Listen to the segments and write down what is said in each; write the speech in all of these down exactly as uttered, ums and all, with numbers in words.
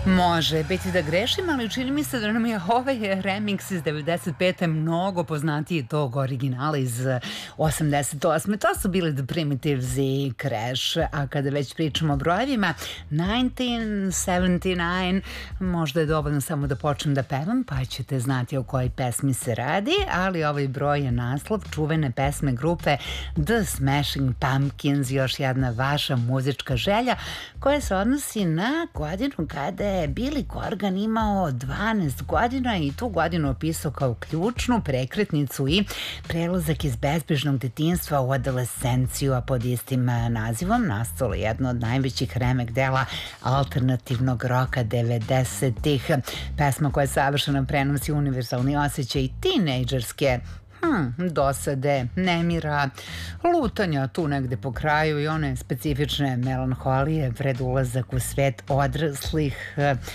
Može biti da grešim, ali čini mi se da nam je ovaj remix iz devedeset pete mnogo poznatiji tog originala iz osamdeset osme. To su bili The Primitives i Crash, a kada već pričamo o brojevima, devetnaest sedamdeset devet, možda je dovoljno samo da počnem da pevam, pa ćete znati o kojoj pesmi se radi, ali ovaj broj je naslov čuvene pesme grupe The Smashing Pumpkins, još jedna vaša muzička želja koja se odnosi na godinu kada je Billy Corgan imao dvanaest godina i tu godinu opisao kao ključnu prekretnicu i prelazak iz bezbrižnog detinjstva u adolescenciju, a pod istim nazivom nastalo jedno od najvećih remek dela alternativnog roka devedesetih. Pesma koja je savršeno prenosi univerzalni osjećaj tinejdžerske Hmm, dosade, nemira, lutanja tu negde po kraju i one specifične melanholije pred ulazak u svet odraslih.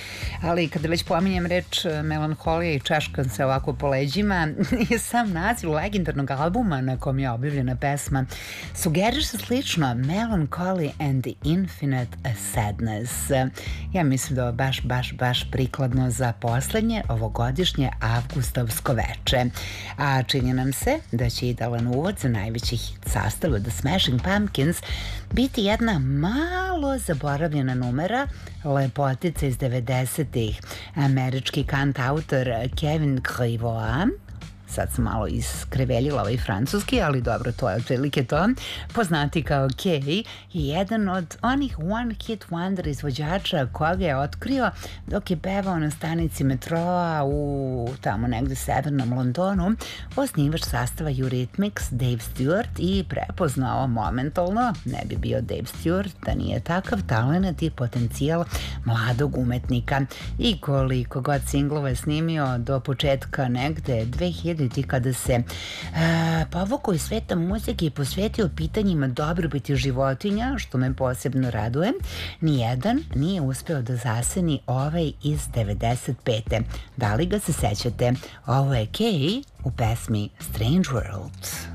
Ali kada već pominjem reč melanholija i čaškam se ovako po leđima, je sam naziv legendarnog albuma na kom je objavljena pesma sugeriše slično Melancholy and the Infinite Sadness. Ja mislim da je baš, baš, baš prikladno za poslednje ovogodišnje avgustovsko veče. A činje nam se da će idealan uvod za najveći hit sastava The Smashing Pumpkins biti jedna malo zaboravljena numera lepotica iz devedesetih. Američki kantautor Kevin Crivoa, sad sam malo iskreveljila ovaj francuski, ali dobro, to je otprilike to, poznati kao Kay, je jedan od onih one hit wonder izvođača koga je otkrio dok je pevao na stanici metroa u tamo negde severnom Londonu, osnivač sastava Eurythmics Dave Stewart i prepoznao momentalno, ne bi bio Dave Stewart da nije takav talenat i potencijal mladog umetnika. I koliko god singlova je snimio do početka negde dve hiljadite kada se e, povukao iz sveta muzike i posvetio pitanjima dobrobiti životinja, što me posebno raduje, nijedan nije uspeo da zaseni ovaj iz devedeset pete. Da li ga se sećate? Ovo je Kay u pesmi Strange World.